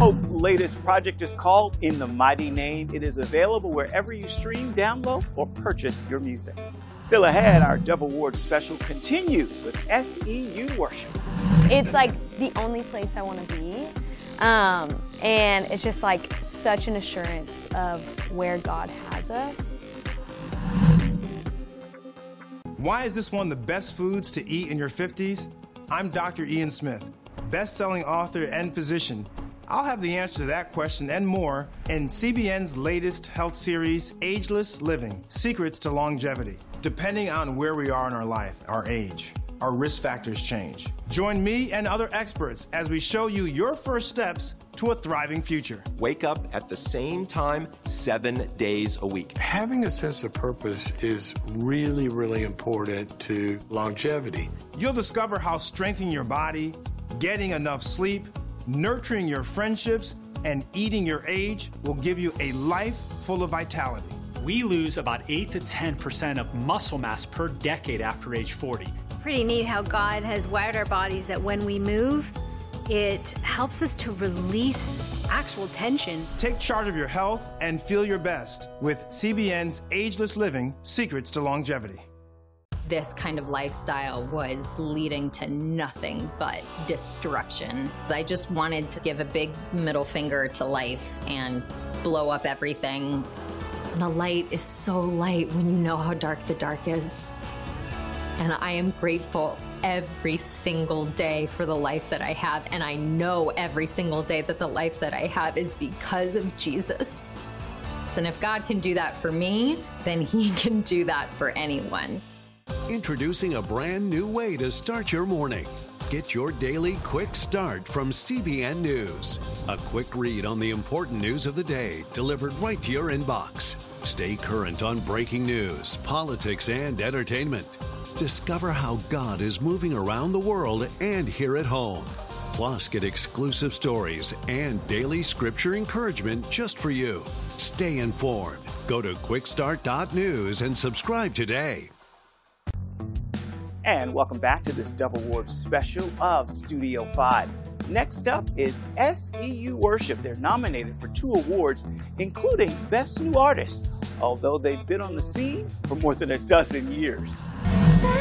Hope's latest project is called In the Mighty Name. It is available wherever you stream, download, or purchase your music. Still ahead, our Dove Awards special continues with SEU Worship. It's like the only place I want to be. And it's just like such an assurance of where God has us. Why is this one of the best foods to eat in your 50s? I'm Dr. Ian Smith, best-selling author and physician. I'll have the answer to that question and more in CBN's latest health series, Ageless Living: Secrets to Longevity. Depending on where we are in our life, our age, our risk factors change. Join me and other experts as we show you your first steps to a thriving future. Wake up at the same time 7 days a week. Having a sense of purpose is really, really important to longevity. You'll discover how strengthening your body, getting enough sleep, nurturing your friendships, and eating your age will give you a life full of vitality. We lose about 8 to 10% of muscle mass per decade after age 40. Pretty neat how God has wired our bodies that when we move, it helps us to release actual tension. Take charge of your health and feel your best with CBN's Ageless Living: Secrets to Longevity. This kind of lifestyle was leading to nothing but destruction. I just wanted to give a big middle finger to life and blow up everything. The light is so light when you know how dark the dark is. And I am grateful every single day for the life that I have. And I know every single day that the life that I have is because of Jesus. And if God can do that for me, then He can do that for anyone. Introducing a brand new way to start your morning. Get your daily quick start from CBN News. A quick read on the important news of the day delivered right to your inbox. Stay current on breaking news, politics, and entertainment. Discover how God is moving around the world and here at home. Plus, get exclusive stories and daily scripture encouragement just for you. Stay informed. Go to quickstart.news and subscribe today. And welcome back to this Dove Awards special of Studio 5. Next up is SEU Worship. They're nominated for 2 awards, including Best New Artist, although they've been on the scene for more than a dozen years.